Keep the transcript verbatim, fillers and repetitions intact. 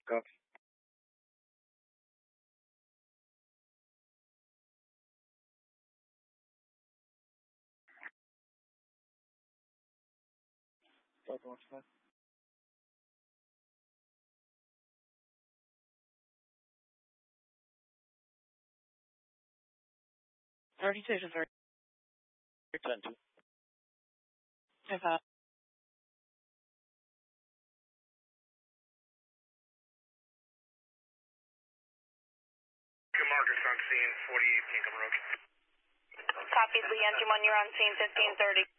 Copy. Delta one five. Thirty-two to thirty. Ten two. If uh. Two markers on scene, forty-eight, Kingham Road. Copy, Lee Engine one, you're on scene fifteen thirty.